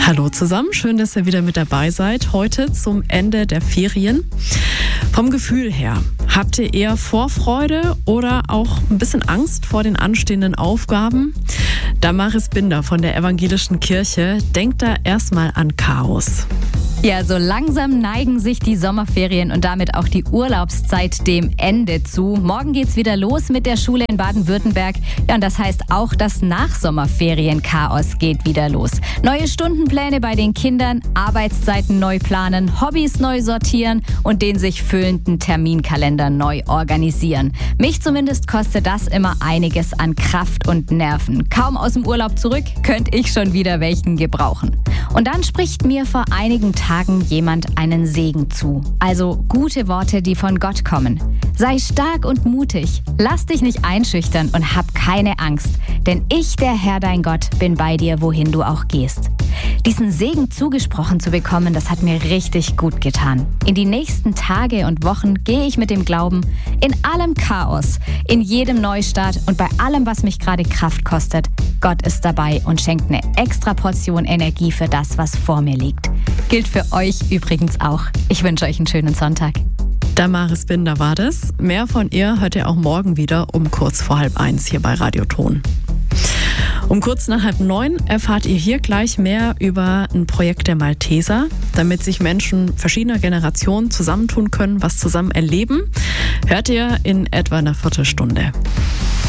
Hallo zusammen, schön, dass ihr wieder mit dabei seid. Heute zum Ende der Ferien. Vom Gefühl her, habt ihr eher Vorfreude oder auch ein bisschen Angst vor den anstehenden Aufgaben? Damaris Binder von der Evangelischen Kirche denkt da erstmal an Chaos. Ja, so langsam neigen sich die Sommerferien und damit auch die Urlaubszeit dem Ende zu. Morgen geht's wieder los mit der Schule in Baden-Württemberg. Ja, und das heißt auch, das Nachsommerferien-Chaos geht wieder los. Neue Stundenpläne bei den Kindern, Arbeitszeiten neu planen, Hobbys neu sortieren und den sich füllenden Terminkalender neu organisieren. Mich zumindest kostet das immer einiges an Kraft und Nerven. Kaum aus dem Urlaub zurück, könnte ich schon wieder welchen gebrauchen. Und dann spricht mir vor einigen Tagen jemand einen Segen zu. Also gute Worte, die von Gott kommen. Sei stark und mutig, lass dich nicht einschüchtern und hab keine Angst, denn ich, der Herr dein Gott, bin bei dir, wohin du auch gehst. Diesen Segen zugesprochen zu bekommen, das hat mir richtig gut getan. In die nächsten Tage und Wochen gehe ich mit dem Glauben, in allem Chaos, in jedem Neustart und bei allem, was mich gerade Kraft kostet, Gott ist dabei und schenkt eine extra Portion Energie für das, was vor mir liegt. Gilt für euch übrigens auch. Ich wünsche euch einen schönen Sonntag. Damaris Binder war das. Mehr von ihr hört ihr auch morgen wieder um kurz vor 12:30 hier bei Radioton. Um kurz nach 8:30 erfahrt ihr hier gleich mehr über ein Projekt der Malteser, damit sich Menschen verschiedener Generationen zusammentun können, was zusammen erleben. Hört ihr in etwa einer Viertelstunde.